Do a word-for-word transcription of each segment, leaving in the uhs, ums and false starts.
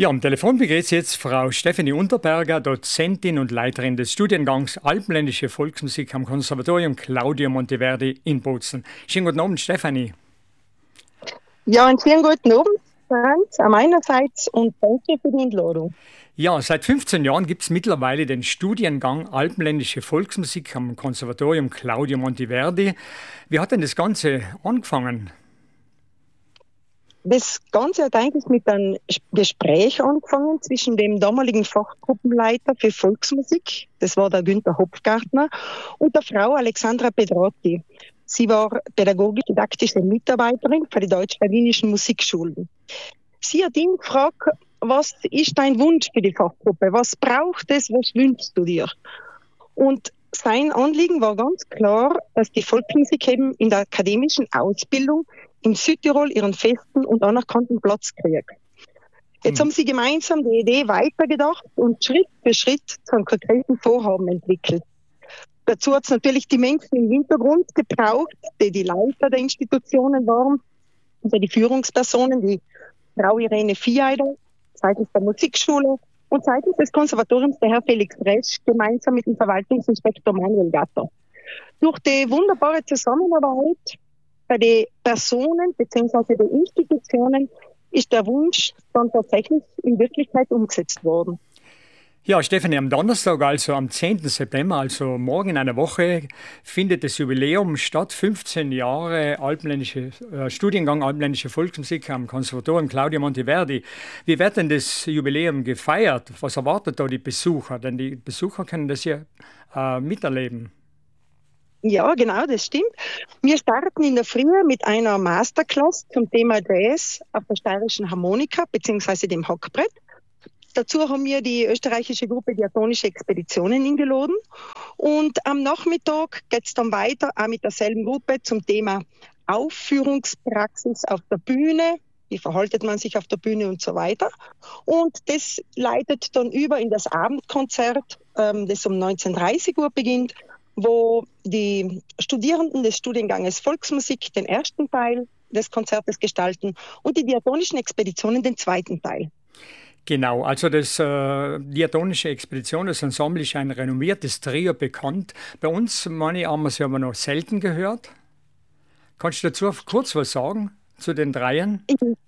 Ja, am Telefon begrüßt jetzt Frau Stefanie Unterberger, Dozentin und Leiterin des Studiengangs Alpenländische Volksmusik am Konservatorium Claudio Monteverdi in Bozen. Schönen guten Abend, Stefanie. Ja, einen schönen guten Abend, Franz, an meinerseits und danke für die Einladung. Ja, seit fünfzehn Jahren gibt es mittlerweile den Studiengang Alpenländische Volksmusik am Konservatorium Claudio Monteverdi. Wie hat denn das Ganze angefangen? Das Ganze hat eigentlich mit einem Gespräch angefangen zwischen dem damaligen Fachgruppenleiter für Volksmusik, das war der Günther Hopfgartner, und der Frau Alexandra Pedrotti. Sie war pädagogisch-didaktische Mitarbeiterin für die deutsch-wienerischen Musikschulen. Sie hat ihn gefragt, was ist dein Wunsch für die Fachgruppe? Was braucht es? Was wünschst du dir? Und sein Anliegen war ganz klar, dass die Volksmusik eben in der akademischen Ausbildung in Südtirol ihren festen und anerkannten Platz kriegt. Jetzt haben sie gemeinsam die Idee weitergedacht und Schritt für Schritt zu einem konkreten Vorhaben entwickelt. Dazu hat es natürlich die Menschen im Hintergrund gebraucht, die die Leiter der Institutionen waren, also die Führungspersonen, die Frau Irene Vieider, seitens der Musikschule und seitens des Konservatoriums der Herr Felix Resch, gemeinsam mit dem Verwaltungsinspektor Manuel Gatter. Durch die wunderbare Zusammenarbeit bei den Personen bzw. den Institutionen ist der Wunsch dann tatsächlich in Wirklichkeit umgesetzt worden. Ja, Stefanie, am Donnerstag, also am zehnten September, also morgen in einer Woche, findet das Jubiläum statt. fünfzehn Jahre Alpenländische, äh, Studiengang Alpenländische Volksmusik am Konservatorium Claudio Monteverdi. Wie wird denn das Jubiläum gefeiert? Was erwartet da die Besucher? Denn die Besucher können das ja äh, miterleben. Ja, genau, das stimmt. Wir starten in der Früh mit einer Masterclass zum Thema Jazz auf der steirischen Harmonika bzw. dem Hackbrett. Dazu haben wir die österreichische Gruppe Diatonische Expeditionen eingeladen. Und am Nachmittag geht es dann weiter, auch mit derselben Gruppe, zum Thema Aufführungspraxis auf der Bühne. Wie verhaltet man sich auf der Bühne und so weiter. Und das leitet dann über in das Abendkonzert, ähm, das um neunzehn Uhr dreißig Uhr beginnt, wo die Studierenden des Studienganges Volksmusik den ersten Teil des Konzertes gestalten und die Diatonischen Expeditionen den zweiten Teil. Genau, also das äh, Diatonische Expedition, das Ensemble ist ein renommiertes Trio bekannt. Bei uns, meine haben wir sie aber noch selten gehört. Kannst du dazu kurz was sagen zu den Dreien?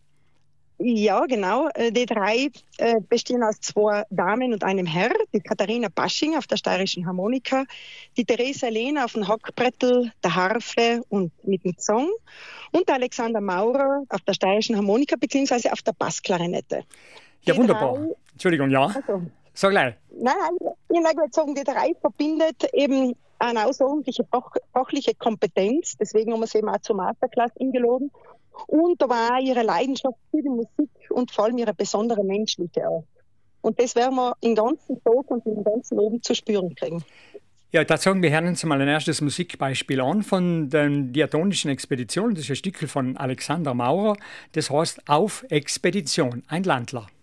Ja, genau. Die drei äh, bestehen aus zwei Damen und einem Herr. Die Katharina Basching auf der steirischen Harmonika, die Theresa Lehner auf dem Hackbrettel, der Harfe und mit dem Song und der Alexander Maurer auf der steirischen Harmonika bzw. auf der Bassklarinette. Ja, die wunderbar. Drei, Entschuldigung, ja. also, Sag gleich. Nein, nein, ich würde sagen, die drei verbindet eben eine außerordentliche fach, fachliche Kompetenz. Deswegen haben wir sie eben auch zur Masterclass eingeladen. Und da war auch ihre Leidenschaft für die Musik und vor allem ihre besondere menschliche Art. Und das werden wir den ganzen Tag und den ganzen Abend zu spüren kriegen. Ja, da sagen wir hören uns mal ein erstes Musikbeispiel an von den Diatonischen Expeditionen. Das ist ein Stück von Alexander Maurer. Das heißt Auf Expedition, ein Landler.